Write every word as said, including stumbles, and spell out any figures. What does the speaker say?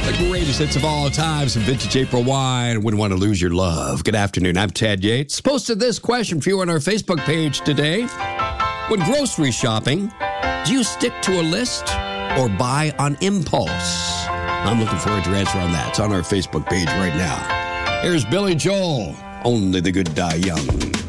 The greatest hits of all time, some vintage April wine. Wouldn't want to lose your love. Good afternoon. I'm Ted Yates. Posted this question for you on our Facebook page today. When grocery shopping, do you stick to a list or buy on impulse? I'm looking forward to your answer on that. It's on our Facebook page right now. Here's Billy Joel. Only the good die young.